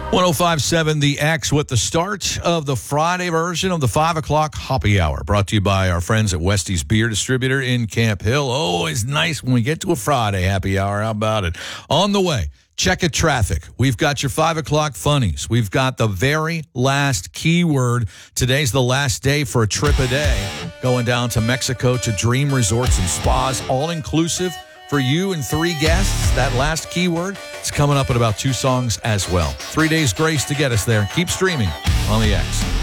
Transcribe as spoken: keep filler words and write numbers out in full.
one oh five point seven The X with the start of the Friday version of the five o'clock Happy Hour, brought to you by our friends at Westie's Beer Distributor in Camp Hill. Always nice when we get to a Friday Happy Hour. How about it? On the way, check it traffic. We've got your five o'clock funnies. We've got the very last keyword. Today's the last day for a trip a day, going down to Mexico to Dream Resorts and Spas, all-inclusive for you and three guests. That last keyword is coming up in about two songs as well. Three days grace to get us there. Keep streaming on the X.